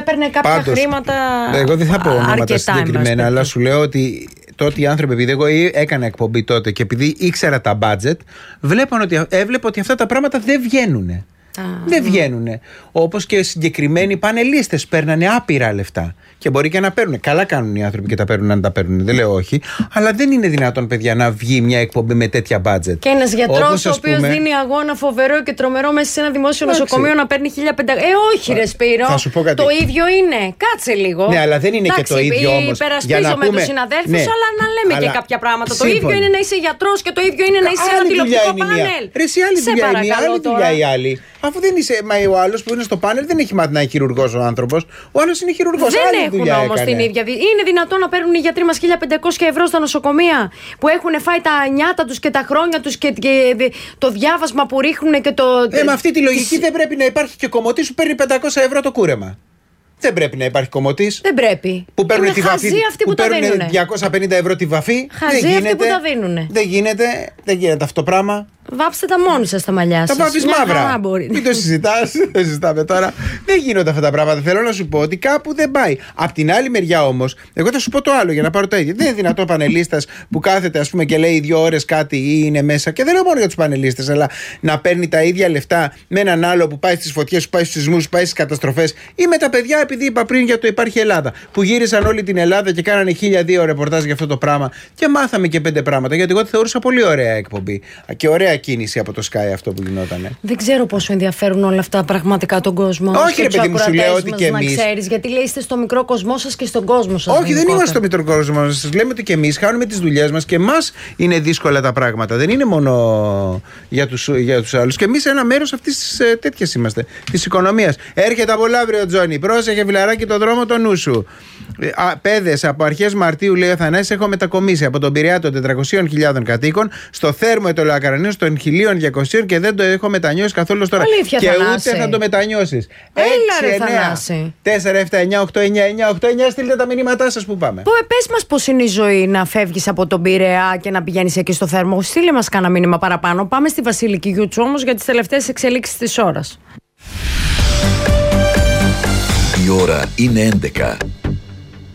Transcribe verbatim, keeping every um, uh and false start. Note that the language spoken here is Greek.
έπαιρνε κάποια Πάντως, χρήματα. Εγώ δεν θα πω ονόματα συγκεκριμένα, αλλά σου λέω ότι τότε οι άνθρωποι, επειδή εγώ έκανα εκπομπή τότε και επειδή ήξερα τα budget, βλέπαν ότι, έβλεπα ότι αυτά τα πράγματα δεν βγαίνουνε. Ah, δεν βγαίνουνε. Όπως και συγκεκριμένοι πανελίστες παίρνανε άπειρα λεφτά. Και μπορεί και να παίρνουν. Καλά κάνουν οι άνθρωποι και τα παίρνουν αν τα παίρνουν. Δεν λέω όχι. Αλλά δεν είναι δυνατόν, παιδιά, να βγει μια εκπομπή με τέτοια budget. Και ένας γιατρός ο οποίος πούμε... δίνει αγώνα φοβερό και τρομερό μέσα σε ένα δημόσιο Άξι. νοσοκομείο να παίρνει χίλια πεντακόσια. Ε, όχι, ρε Σπύρο. Θα σου πω κάτι. Το ίδιο είναι. Κάτσε λίγο. Ναι, αλλά δεν είναι Εντάξει, και το ίδιο όμως. Υπερασπίζομαι πούμε... τους συναδέλφους, ναι. αλλά να λέμε αλλά... και κάποια πράγματα. Σύμφωνοι. Το ίδιο είναι να είσαι γιατρός και το ίδιο είναι να είσαι ένα τηλεοπτικό πάνελ. Ρε, εσύ άλλη δουλειά είναι. Άλλη δουλειά η άλλη. Αφού δεν είσαι. Μα ο άλλος που είναι στο πάνελ δεν έχει μάθει να είναι χειρουργός ο άνθρωπος. Ο άλλος είναι χειρουργός. Δεν έχουν όμως την ίδια. Είναι δυνατόν να παίρνουν οι γιατροί μας χίλια πεντακόσια ευρώ στα νοσοκομεία που έχουν φάει τα νιάτα τους και τα χρόνια τους και, και το διάβασμα που ρίχνουν και το. Ε, με αυτή τη λογική τις... δεν πρέπει να υπάρχει και κομμωτής που παίρνει πεντακόσια ευρώ το κούρεμα. Δεν πρέπει να υπάρχει κομμωτής. Δεν πρέπει. Που παίρνουν τη βαφή. Αυτοί που, που τα παίρνουν διακόσια πενήντα ευρώ τη βαφή. Χαζί δεν γίνεται, αυτοί που τα δίνουνε. Δεν γίνεται, δεν γίνεται αυτό το πράγμα. Βάψτε τα μόνοι σας τα μαλλιά σας. Τα βάφεις μαύρα. Μην το συζητάς. Δεν συζητάμε τώρα. Δεν γίνονται αυτά τα πράγματα. Θέλω να σου πω ότι κάπου δεν πάει. Απ' την άλλη μεριά όμως, εγώ θα σου πω το άλλο για να πάρω τα ίδια. Δεν είναι δυνατό πανελίστας που κάθεται ας πούμε και λέει δύο ώρες κάτι ή είναι μέσα. Και δεν λέω μόνο για τους πανελίστες, αλλά να παίρνει τα ίδια λεφτά με έναν άλλο που πάει στις φωτιές, που πάει στους σεισμούς, που πάει στις καταστροφές ή με τα παιδιά, επειδή είπα πριν για το Υπάρχει Ελλάδα. Που γύρισαν όλη την Ελλάδα και κάνανε χίλια δύο ρεπορτάζ για αυτό το πράγμα και μάθαμε και πέντε πράγματα. Γιατί εγώ τη θεωρούσα πολύ ωραία εκπομπή και ωραία κίνηση από το Sky αυτό που γινότανε. Δεν ξέρω πόσο ενδιαφέρουν όλα αυτά πραγματικά τον κόσμο. Όχι, ρε παιδί μου, σου λέω ότι και εμείς. Να ξέρεις, γιατί λέει είστε στο μικρό κοσμό σας και στον κόσμο σας. Όχι, δεν είμαστε στο μικρό κόσμο σας. Λέμε ότι και εμείς χάνουμε τις δουλειές μας και εμάς είναι δύσκολα τα πράγματα. Δεν είναι μόνο για τους, για τους άλλους. Και εμείς ένα μέρος αυτής της ε, τέτοιας είμαστε. Της οικονομίας. Έρχεται από Λαύριο Τζόνι. Πρόσεχε, φιλαράκι, το δρόμο το νου σου. Παιδες, από αρχές Μαρτίου, λέει ο Θανάσης, έχω μετακομίσει από τον Πειραιά των τετρακοσίων χιλιάδων κατοίκων στο Θέρμο Ετωλοακαρανίου των χίλια διακοσίων και δεν το έχω μετανιώσει καθόλου τώρα. Αλήθεια, και Θανάση. Ούτε θα το μετανιώσεις. Έλα, ρε Θανάση. τέσσερα επτά εννιά οκτώ εννιά εννιά οκτώ εννιά, στείλτε τα μηνύματά σας που πάμε. Πες μας πώς είναι η ζωή να φεύγεις από τον Πειραιά και να πηγαίνεις εκεί στο Θέρμο. Στείλε μας κάνα μήνυμα παραπάνω. Πάμε στη Βασιλική Γιούτσου όμως για τις τελευταίες εξελίξεις της ώρας. Η ώρα είναι έντεκα.